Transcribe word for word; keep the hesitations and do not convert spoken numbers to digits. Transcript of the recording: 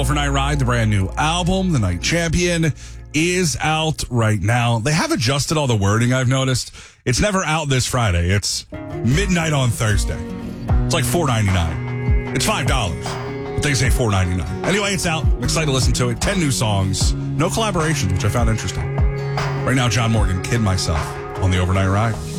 Overnight Ride, the brand new album, The Night Champion, is out right now. They have adjusted all the wording, I've noticed. It's never out this Friday. It's midnight on Thursday. It's like four ninety-nine. It's five dollars. But they say four ninety-nine. Anyway, it's out. I'm excited to listen to it. Ten new songs. No collaborations, which I found interesting. Right now, John Morgan, Kid Myself, on the Overnight Ride.